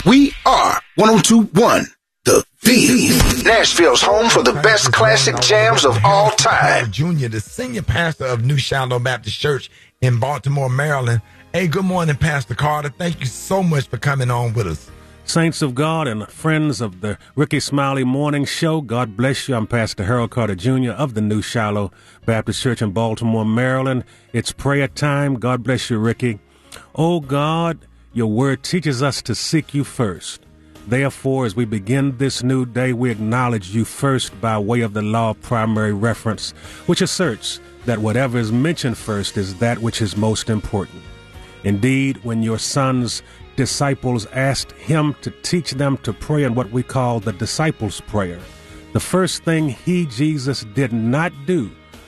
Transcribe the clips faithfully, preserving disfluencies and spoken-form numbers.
We are one oh two point one The Beat. Nashville's home for the best classic jams of all time. Junior, the senior pastor of New Shiloh Baptist Church in Baltimore, Maryland. Hey, good morning, Pastor Carter. Thank you so much for coming on with us. Saints of God and friends of the Ricky Smiley Morning Show, God bless you. I'm Pastor Harold Carter Junior of the New Shiloh Baptist Church in Baltimore, Maryland. It's prayer time. God bless you, Ricky. Oh, God, your word teaches us to seek you first. Therefore, as we begin this new day, we acknowledge you first by way of the law of primary reference, which asserts that whatever is mentioned first is that which is most important. Indeed, when your son's disciples asked him to teach them to pray in what we call the disciples' prayer, the first thing he, Jesus, did not do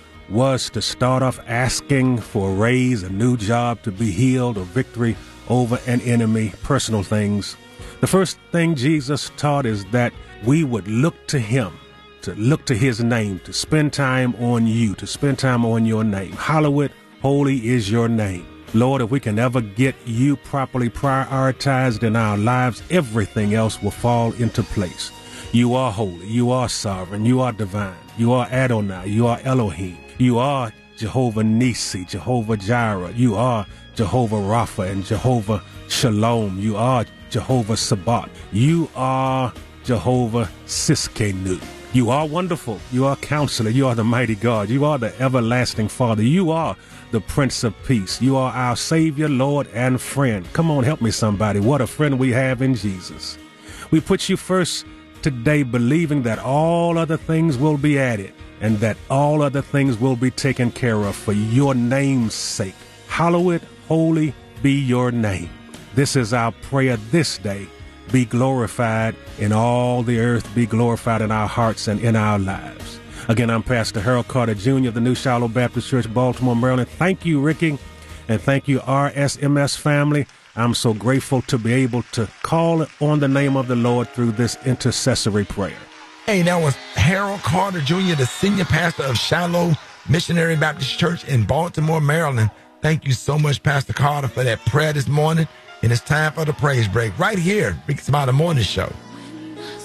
was to start off asking for a raise, a new job, to be healed, or victory over an enemy, personal things. The first thing Jesus taught is that we would look to him, to look to his name, to spend time on you, to spend time on your name. Hallowed, holy is your name. Lord, if we can ever get you properly prioritized in our lives, everything else will fall into place. You are holy. You are sovereign. You are divine. You are Adonai. You are Elohim. You are Jehovah Nisi, Jehovah Jireh. You are Jehovah Rapha and Jehovah Shalom. You are Jehovah Sabaoth. You are Jehovah Siskenu. You are wonderful. You are Counselor. You are the mighty God. You are the everlasting Father. You are the Prince of Peace. You are our Savior, Lord, and friend. Come on, help me, somebody. What a friend we have in Jesus. We put you first today, believing that all other things will be added and that all other things will be taken care of for your name's sake. Hallowed, holy be your name. This is our prayer this day. Be glorified in all the earth. Be glorified in our hearts and in our lives. Again, I'm Pastor Harold Carter Junior of the New Shiloh Baptist Church, Baltimore, Maryland. Thank you, Ricky, and thank you, R S M S family. I'm so grateful to be able to call on the name of the Lord through this intercessory prayer. Hey, that was Harold Carter Junior, the senior pastor of Shiloh Missionary Baptist Church in Baltimore, Maryland. Thank you so much, Pastor Carter, for that prayer this morning. And it's time for the praise break right here, Ricky Smiley Morning Show.